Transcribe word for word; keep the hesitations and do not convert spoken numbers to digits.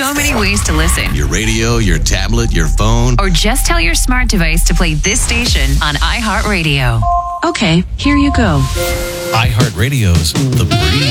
so many ways to listen. Your radio, your tablet, your phone. Or just tell your smart device to play this station on iHeartRadio. Okay, here you go. iHeartRadio's The Breeze.